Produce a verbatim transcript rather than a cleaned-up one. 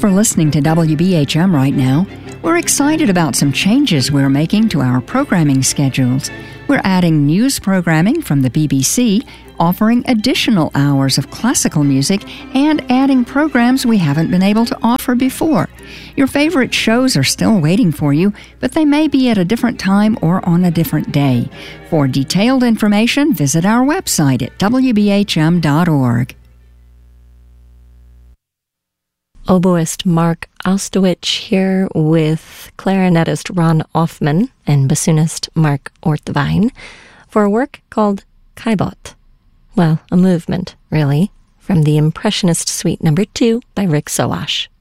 for listening to W B H M right now. We're excited about some changes we're making to our programming schedules. We're adding news programming from the B B C, offering additional hours of classical music, and adding programs we haven't been able to offer before. Your favorite shows are still waiting for you, but they may be at a different time or on a different day. For detailed information, visit our website at w b h m dot org. Oboist Mark Ostowich here with clarinetist Ron Offman and bassoonist Mark Ortvine for a work called Caillebotte. Well, a movement, really, from the Impressionist Suite Number two by Rick Soash.